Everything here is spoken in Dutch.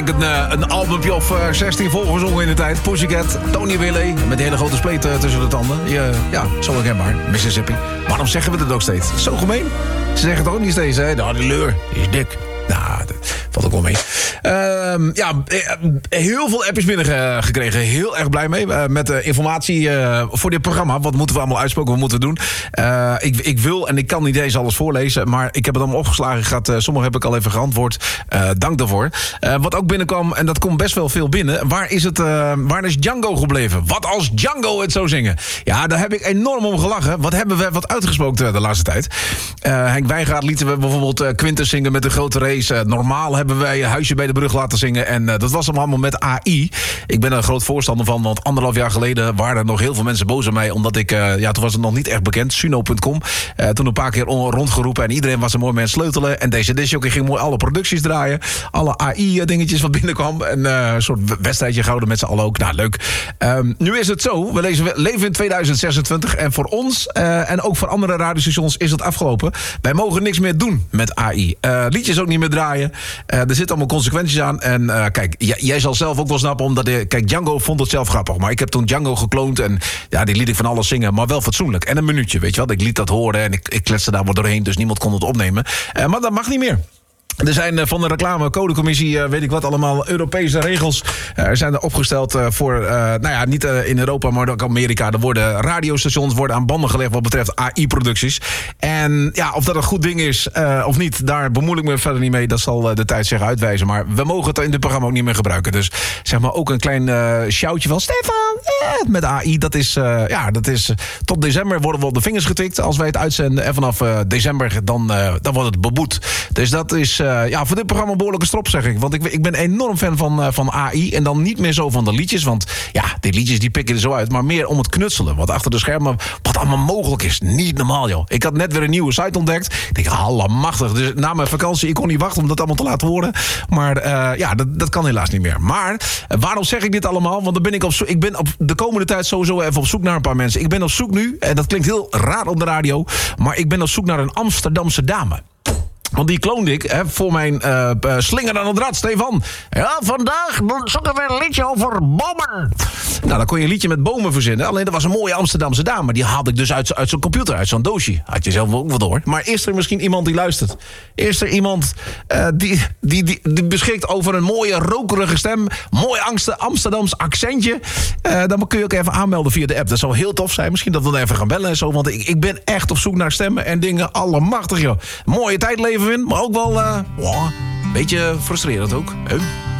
Een albumpje of 16 volgezongen in de tijd. Pussycat, Tony Willy, met die hele grote spleet tussen de tanden. Ja, zo herkenbaar. Mississippi. Waarom zeggen we dat ook steeds? Zo gemeen. Ze zeggen het ook niet steeds, hè? Die leur, die is dik. Nou, dat valt ook wel mee. Heel veel appjes binnengekregen. Heel erg blij mee. Met informatie voor dit programma. Wat moeten we allemaal uitspoken? Wat moeten we doen? Ik wil en ik kan niet deze alles voorlezen. Maar ik heb het allemaal opgeslagen. Sommige heb ik al even geantwoord. Dank daarvoor. Wat ook binnenkwam, en dat komt best wel veel binnen. Waar is Django gebleven? Wat als Django het zou zingen? Ja, daar heb ik enorm om gelachen. Wat hebben we wat uitgespookt de laatste tijd? Henk Wijngaard lieten we bijvoorbeeld Quintus zingen met de grote race. Normaal hebben wij Huisje bij de Brug laten zingen. En dat was allemaal met AI. Ik ben er een groot voorstander van. Want 1,5 jaar geleden waren er nog heel veel mensen boos op mij. Omdat ik, toen was het nog niet echt bekend. Suno.com. Toen een paar keer rondgeroepen. En iedereen was er mooi mee aan het sleutelen. En deze disjockey ging mooi alle producties draaien. Alle AI-dingetjes wat binnenkwam. En een soort wedstrijdje gehouden met z'n allen ook. Nou, leuk. Nu is het zo. We leven in 2026. En voor ons en ook voor andere radiostations is het afgelopen. Wij mogen niks meer doen met AI. Liedjes ook niet meer draaien. Er zitten allemaal consequenties aan. En kijk, jij zal zelf ook wel snappen. Omdat kijk, Django vond het zelf grappig. Maar ik heb toen Django gekloond. En ja, die liet ik van alles zingen. Maar wel fatsoenlijk. En een minuutje, weet je wel. Ik liet dat horen. En ik kletste daar wat doorheen. Dus niemand kon het opnemen. Maar dat mag niet meer. Er zijn van de reclamecodecommissie, weet ik wat allemaal, Europese regels. Er zijn er opgesteld voor, niet in Europa, maar ook Amerika. Er worden radiostations aan banden gelegd wat betreft AI-producties. En ja, of dat een goed ding is of niet, daar bemoei ik me verder niet mee. Dat zal de tijd zich uitwijzen. Maar we mogen het in dit programma ook niet meer gebruiken. Dus zeg maar ook een klein shoutje van Stefan, met AI. Dat is tot december worden we op de vingers getikt als wij het uitzenden. En vanaf december dan wordt het beboet. Dus dat is voor dit programma een behoorlijke strop, zeg ik. Want ik ben enorm fan van AI. En dan niet meer zo van de liedjes. Want ja, die liedjes die pikken er zo uit. Maar meer om het knutselen. Wat achter de schermen, wat allemaal mogelijk is. Niet normaal, joh. Ik had net weer een nieuwe site ontdekt. Ik denk, allemachtig. Dus na mijn vakantie, ik kon niet wachten om dat allemaal te laten horen. Maar dat kan helaas niet meer. Maar waarom zeg ik dit allemaal? Want dan ben ik op zoek. Ik ben op de komende tijd sowieso even op zoek naar een paar mensen. Ik ben op zoek nu, en dat klinkt heel raar op de radio. Maar ik ben op zoek naar een Amsterdamse dame. Want die kloonde ik voor mijn slinger aan het rad, Stefan. Ja, vandaag zoeken we een liedje over bomen. Nou, dan kon je een liedje met bomen verzinnen. Alleen dat was een mooie Amsterdamse dame. Die haalde ik dus uit zo'n computer, uit zo'n doosje. Had je zelf ook wel door. Maar is er misschien iemand die luistert? Is er iemand die beschikt over een mooie rokerige stem? Mooi Amsterdams accentje? Dan kun je ook even aanmelden via de app. Dat zou heel tof zijn. Misschien dat we dan even gaan bellen en zo. Want ik ben echt op zoek naar stemmen en dingen. Allemachtig, joh. Mooie tijd leven in, maar ook wel een beetje frustrerend ook.